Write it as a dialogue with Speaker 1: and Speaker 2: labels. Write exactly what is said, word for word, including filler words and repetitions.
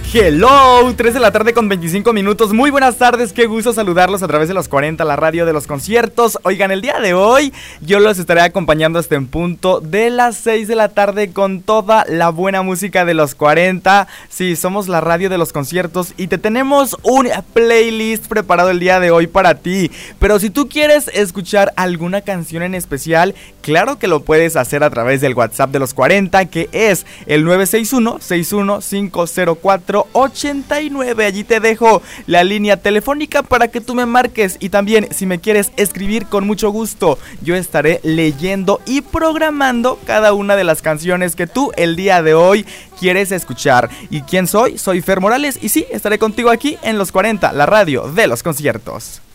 Speaker 1: Hello, tres de la tarde con veinticinco minutos. Muy buenas tardes, qué gusto saludarlos a través de los cuarenta, la radio de los conciertos. Oigan, el día de hoy yo los estaré acompañando hasta en punto de las seis de la tarde con toda la buena música de los cuarenta. Sí, somos la radio de los conciertos y te tenemos un playlist preparado el día de hoy para ti. Pero si tú quieres escuchar alguna canción en especial, claro que lo puedes hacer a través del WhatsApp de los cuarenta, que es el nueve seis uno, seis uno cinco cero cuatro ochenta y nueve. Allí te dejo la línea telefónica para que tú me marques, y también si me quieres escribir, con mucho gusto yo estaré leyendo y programando cada una de las canciones que tú el día de hoy quieres escuchar. ¿Y quién soy? Soy Fer Morales y sí, estaré contigo aquí en los cuarenta, la radio de los conciertos.